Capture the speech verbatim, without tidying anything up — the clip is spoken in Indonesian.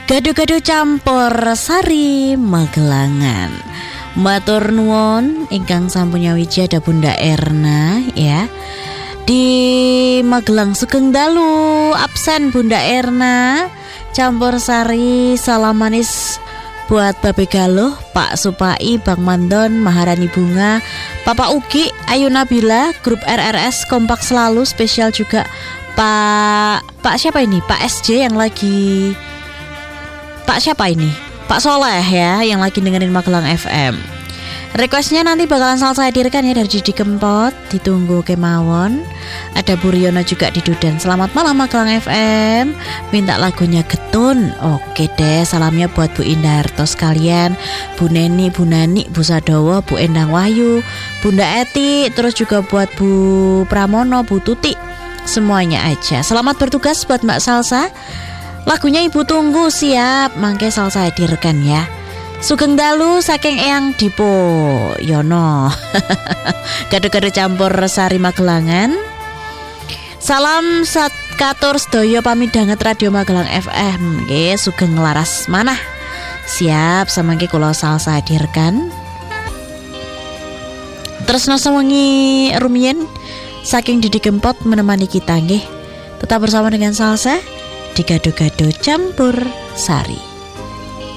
Gado-gado campur sari Magelangan. Matur nuwun ingkang sampun nyawiji ada Bunda Erna ya. Di Magelang Sugeng dalu absen Bunda Erna. Campur sari salam manis buat Babe Galuh, Pak Supai, Bang Mandon, Maharani Bunga, Papa Ugi, Ayu Nabila, grup R R S kompak selalu, spesial juga Pak Pak siapa ini? Pak S J yang lagi Pak siapa ini? Pak Soleh ya yang lagi dengerin Magelang F M. Requestnya nanti bakalan sal saya hadirkan ya dari Didi Kempot. Ditunggu kemawon. Ada Bu Riono juga di Dudan. Selamat malam Magelang F M. Minta lagunya Getun. Oke deh, salamnya buat Bu Indah Harto sekalian, Bu Neni, Bu Nani, Bu Sadowo, Bu Endang Wahyu, Bunda Eti, terus juga buat Bu Pramono, Bu Tuti, semuanya aja. Selamat bertugas buat Mbak Salsa. Lagunya Ibu Tunggu siap, mangke sal saya hadirkan ya. Sugeng dalu saking Eyang Dipo Yono. Gado-gado campur sari Magelangan. Salam sat katur sedaya pamidanget Radio Magelang F M. Nggih, sugeng laras manah. Siap, samangke kula sal saya hadirkan. Tresno sewengi rumiyin saking Didi Kempot menemani kita nggih. Tetap bersama dengan Salsa di Gado-gado campur sari.